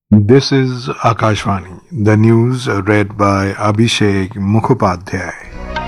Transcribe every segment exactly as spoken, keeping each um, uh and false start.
This is Akashvani, the news read by Abhishek Mukhopadhyay.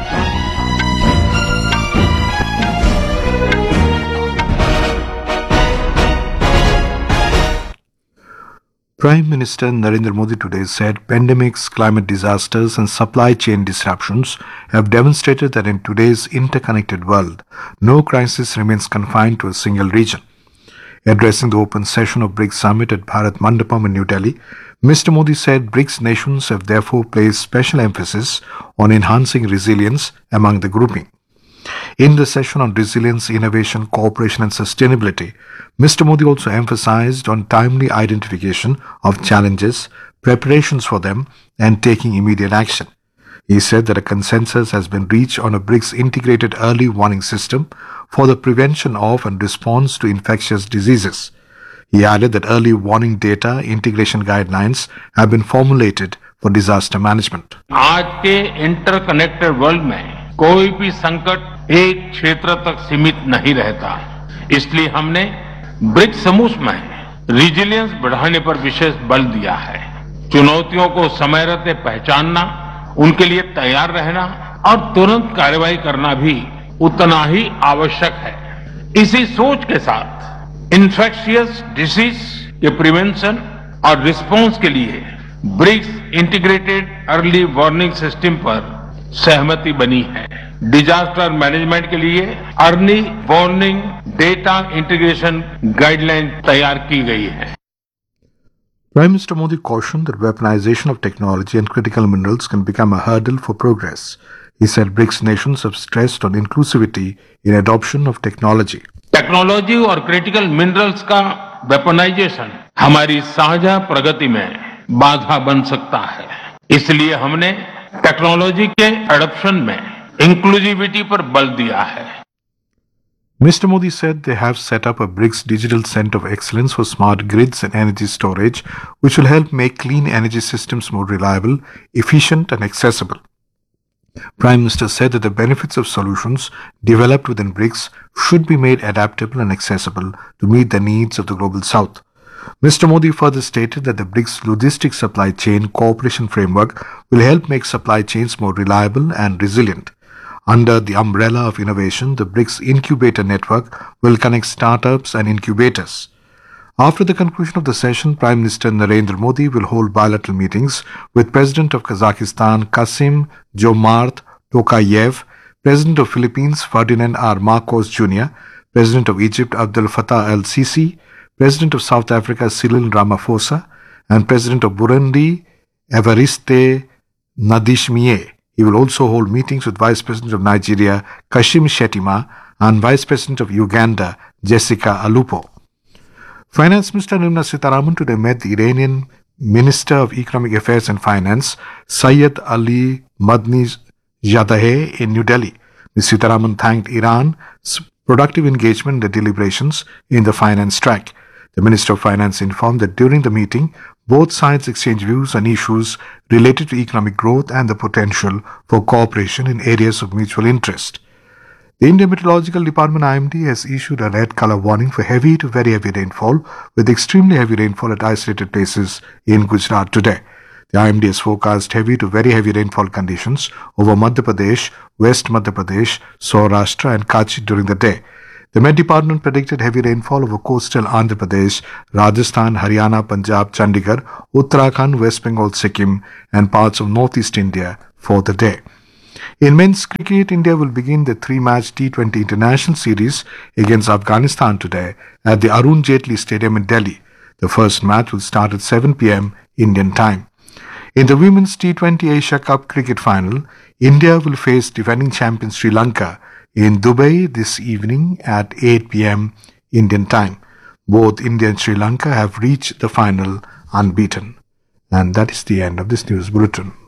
Prime Minister Narendra Modi today said pandemics, climate disasters and supply chain disruptions have demonstrated that in today's interconnected world, no crisis remains confined to a single region. Addressing the open session of BRICS Summit at Bharat Mandapam in New Delhi, Mister Modi said BRICS nations have therefore placed special emphasis on enhancing resilience among the grouping. In the session on resilience, innovation, cooperation and sustainability, Mister Modi also emphasized on timely identification of challenges, preparations for them and taking immediate action. He said that a consensus has been reached on a BRICS integrated early warning system for the prevention of and response to infectious diseases. He added that early warning data integration guidelines have been formulated for disaster management. आज के interconnected world में कोई भी संकट एक क्षेत्र तक सीमित नहीं रहता, इसलिए हमने ब्रिक्स समूह में रिजिलियंस बढ़ाने पर विशेष बल दिया है। चुनौतियों को समय रहते पहचानना, उनके लिए तैयार रहना और तुरंत कार्रवाई करना भी उतना ही आवश्यक है। इसी सोच के साथ इन्फेक्शियस डिसीज के प्रिवेंशन और रिस्पांस के लिए BRICS integrated early warning system पर सहमति बनी है। डिजास्टर मैनेजमेंट के लिए early warning data integration guideline तैयार की गई है। Prime Minister Modi cautioned that weaponization of technology and critical minerals can become a hurdle for progress. He said BRICS nations have stressed on inclusivity in adoption of technology. Technology और critical minerals का weaponisation हमारी साझा प्रगति में बाधा बन सकता है, इसलिए हमने टेक्नोलॉजी के एडॉप्शन में इंक्लूसिविटी पर बल दिया है। Mister Modi said they have set up a BRICS Digital Center of Excellence for Smart Grids and Energy Storage, which will help make clean energy systems more reliable, efficient and accessible. Prime Minister said that the benefits of solutions developed within BRICS should be made adaptable and accessible to meet the needs of the Global South. Mister Modi further stated that the BRICS Logistics Supply Chain Cooperation Framework will help make supply chains more reliable and resilient. Under the umbrella of innovation, the BRICS Incubator Network will connect startups and incubators. After the conclusion of the session, Prime Minister Narendra Modi will hold bilateral meetings with President of Kazakhstan Kasim Jomart Tokayev, President of Philippines Ferdinand R. Marcos Junior, President of Egypt Abdel Fattah el-Sisi, President of South Africa Cyril Ramaphosa, and President of Burundi Evariste Ndayishimiye. He will also hold meetings with Vice President of Nigeria Kashim Shettima and Vice President of Uganda Jessica Alupo. Finance Minister Nirmala Sitharaman today met the Iranian Minister of Economic Affairs and Finance Syed Ali Madni Zadeh in New Delhi. Miz Sitharaman thanked Iran's productive engagement in the deliberations in the finance track. The Minister of Finance informed that during the meeting, both sides exchanged views on issues related to economic growth and the potential for cooperation in areas of mutual interest. The Indian Meteorological Department I M D has issued a red color warning for heavy to very heavy rainfall with extremely heavy rainfall at isolated places in Gujarat today. The I M D has forecast heavy to very heavy rainfall conditions over Madhya Pradesh, West Madhya Pradesh, Saurashtra and Kutch during the day. The Met Department predicted heavy rainfall over coastal Andhra Pradesh, Rajasthan, Haryana, Punjab, Chandigarh, Uttarakhand, West Bengal, Sikkim and parts of northeast India for the day. In men's cricket, India will begin the three-match T twenty International Series against Afghanistan today at the Arun Jaitley Stadium in Delhi. The first match will start at seven p.m. Indian time. In the Women's T twenty Asia Cup Cricket Final, India will face defending champion Sri Lanka in Dubai this evening at eight p.m. Indian time. Both India and Sri Lanka have reached the final unbeaten. And that is the end of this news bulletin.